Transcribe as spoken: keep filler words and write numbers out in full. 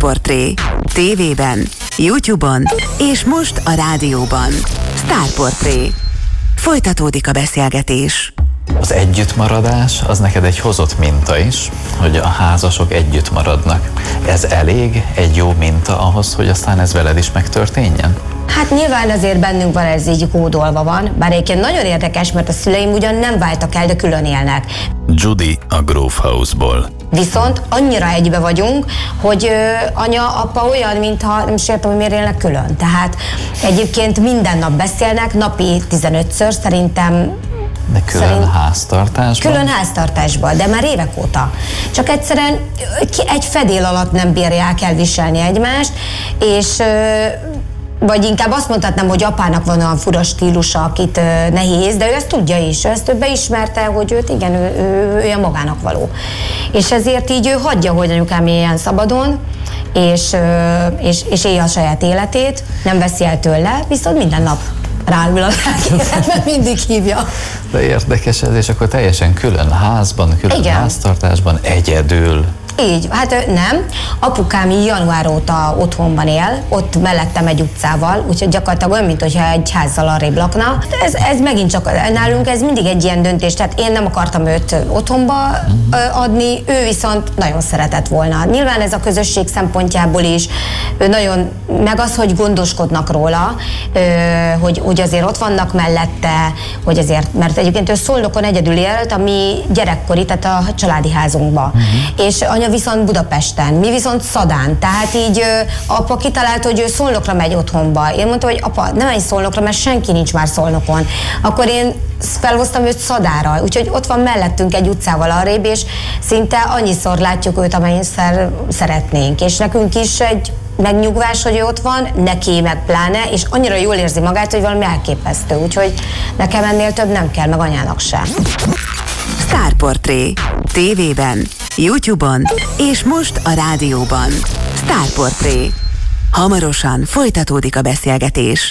Sztárportré. Tévében, YouTube-on és most a rádióban. Sztárportré. Folytatódik a beszélgetés. Az együttmaradás az neked egy hozott minta is, hogy a házasok együtt maradnak. Ez elég egy jó minta ahhoz, hogy aztán ez veled is megtörténjen? Hát nyilván azért bennünk van, ez így kódolva van, bár egyébként nagyon érdekes, mert a szüleim ugyan nem váltak el, de külön élnek. Judy a Grove House-ból. Viszont annyira egybe vagyunk, hogy ö, anya, apa olyan, mintha nem is értem, hogy miért élnek külön. Tehát egyébként minden nap beszélnek, napi tizenötször szerintem. De külön Szerint, háztartásban? Külön háztartásban, de már évek óta. Csak egyszerűen egy fedél alatt nem bírják elviselni egymást, és vagy inkább azt mondhatnám, hogy apának van olyan fura stílusa, akit nehéz, de ő ezt tudja is, ő ezt ő beismerte, hogy őt igen, ő, ő, ő a magának való. És ezért így ő hagyja, hogy anyukám éljen szabadon, és, és, és élje a saját életét, nem veszi el tőle, viszont minden nap ráül a rákére, mert mindig hívja. De érdekes ez, és akkor teljesen külön házban, külön igen. háztartásban, egyedül. Így, hát nem. Apukám január óta otthonban él, ott mellettem egy utcával, úgyhogy gyakorlatilag olyan, mintha egy házzal arrébb lakna. Ez, ez megint csak nálunk, ez mindig egy ilyen döntés, tehát én nem akartam őt otthonba adni, ő viszont nagyon szeretett volna. Nyilván ez a közösség szempontjából is, ő nagyon, meg az, hogy gondoskodnak róla, hogy, hogy azért ott vannak mellette, hogy azért, mert egyébként ő Szolnokon egyedül élt, a mi gyerekkori, tehát a családi házunkba. Uh-huh. És anya viszont Budapesten, mi viszont Szadán. Tehát így apa kitalálta, hogy ő Szolnokra megy otthonba. Én mondtam, hogy apa, ne menj Szolnokra, mert senki nincs már Szolnokon. Akkor én felhoztam őt Szadára, úgyhogy ott van mellettünk egy utcával arrébb, és szinte annyiszor látjuk őt, amennyiszer szeretnénk. És nekünk is egy megnyugvás, hogy ő ott van, neki meg pláne, és annyira jól érzi magát, hogy valami elképesztő. Úgyhogy nekem ennél több nem kell, meg anyának sem. Sztárportré. Tévében, YouTube-on és most a rádióban. Sztárportré. Hamarosan folytatódik a beszélgetés.